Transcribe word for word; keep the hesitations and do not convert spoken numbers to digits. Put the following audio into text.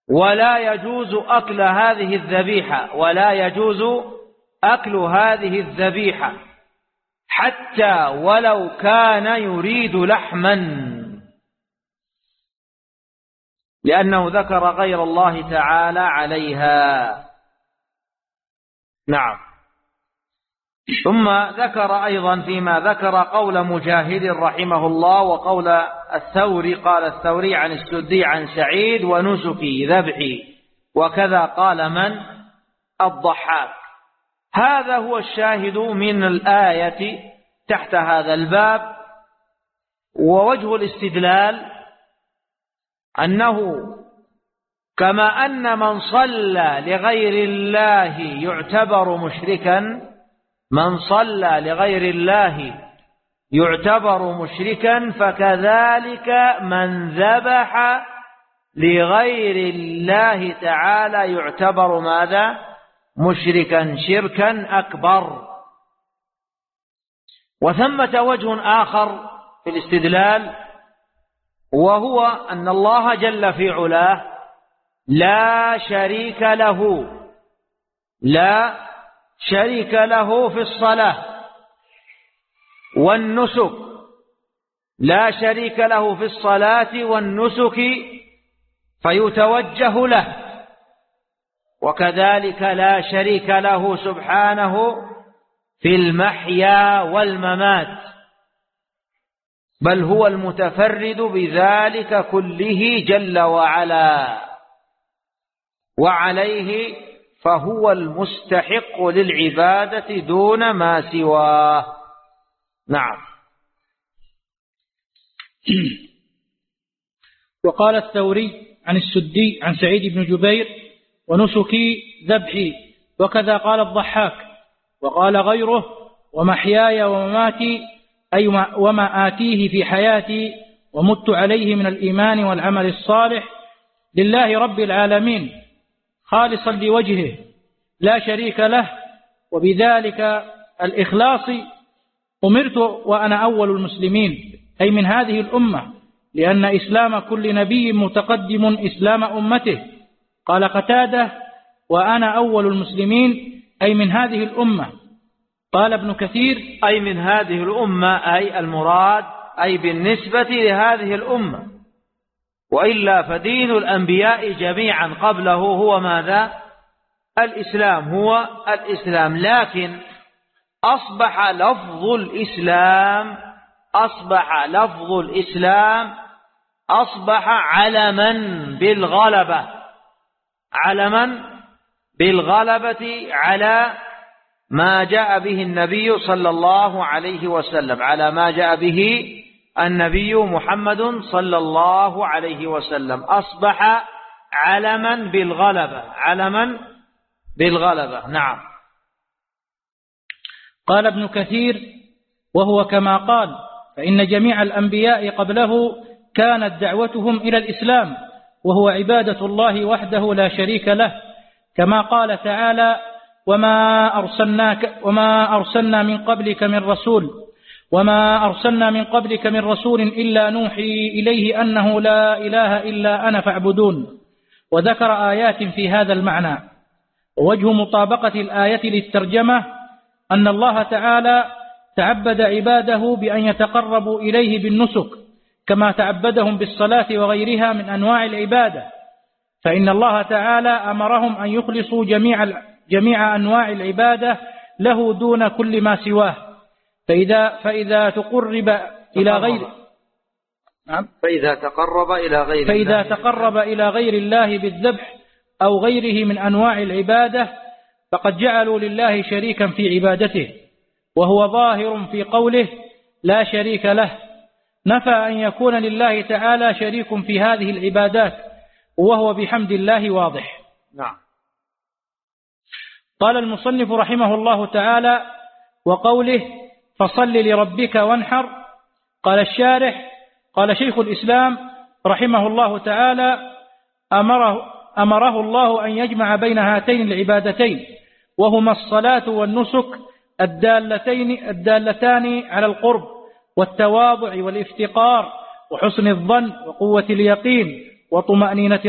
ولا يجوز أكل هذه الذبيحة ولا يجوز أكل هذه الذبيحة حتى ولو كان يريد لحما، لأنه ذكر غير الله تعالى عليها. نعم. ثم ذكر أيضا فيما ذكر قول مجاهد رحمه الله وقول الثوري، قال الثوري عن السدي عن سعيد: ونسكي ذبحي، وكذا قال من؟ الضحاك. هذا هو الشاهد من الآية تحت هذا الباب. ووجه الاستدلال أنه كما أن من صلى لغير الله يعتبر مشركا، من صلى لغير الله يعتبر مشركا، فكذلك من ذبح لغير الله تعالى يعتبر ماذا؟ مشركا شركا أكبر. وثمة وجه آخر في الاستدلال، وهو أن الله جل في علاه لا شريك له لا شريك له في الصلاة والنسك، لا شريك له في الصلاة والنسك فيتوجه له، وكذلك لا شريك له سبحانه في المحيا والممات، بل هو المتفرد بذلك كله جل وعلا، وعليه فهو المستحق للعبادة دون ما سواه. نعم. وقال الثوري عن السدي عن سعيد بن جبير: ونسكي ذبحي، وكذا قال الضحاك. وقال غيره: ومحياي ومماتي، أي وما آتيه في حياتي ومت عليه من الإيمان والعمل الصالح لله رب العالمين خالصا لوجهه لا شريك له، وبذلك الإخلاص أمرت وأنا أول المسلمين، أي من هذه الأمة، لأن إسلام كل نبي متقدم إسلام أمته. قال قتادة: وأنا أول المسلمين، أي من هذه الأمة. قال ابن كثير: أي من هذه الأمة، أي المراد أي بالنسبة لهذه الأمة، وإلا فدين الأنبياء جميعا قبله هو ماذا؟ الإسلام، هو الإسلام. لكن أصبح لفظ الإسلام أصبح لفظ الإسلام أصبح علما بالغلبة علما بالغلبة على ما جاء به النبي صلى الله عليه وسلم، على ما جاء به النبي محمد صلى الله عليه وسلم، أصبح علما بالغلبة علما بالغلبة. نعم. قال ابن كثير: وهو كما قال، فإن جميع الأنبياء قبله كانت دعوتهم إلى الإسلام، وهو عبادة الله وحده لا شريك له، كما قال تعالى: وما أرسلناك وما أرسلنا من قبلك من رسول وما أرسلنا من قبلك من رسول إلا نوحي إليه أنه لا إله إلا أنا فاعبدون. وذكر آيات في هذا المعنى. ووجه مطابقة الآية للترجمة أن الله تعالى تعبد عباده بأن يتقربوا إليه بالنسك كما تعبدهم بالصلاة وغيرها من أنواع العبادة، فإن الله تعالى أمرهم أن يخلصوا جميع جميع أنواع العبادة له دون كل ما سواه. فإذا فإذا تقرب إلى غير نعم فإذا تقرب إلى غير فإذا تقرب إلى غير الله بالذبح أو غيره من أنواع العبادة فقد جعلوا لله شريكا في عبادته، وهو ظاهر في قوله لا شريك له، نفى أن يكون لله تعالى شريك في هذه العبادات، وهو بحمد الله واضح. نعم. قال المصنف رحمه الله تعالى: وقوله فصل لربك وانحر. قال الشارح: قال شيخ الإسلام رحمه الله تعالى: أمره, أمره الله أن يجمع بين هاتين العبادتين، وهما الصلاة والنسك الدالتين الدالتان على القرب والتواضع والافتقار وحسن الظن وقوة اليقين وطمأنينة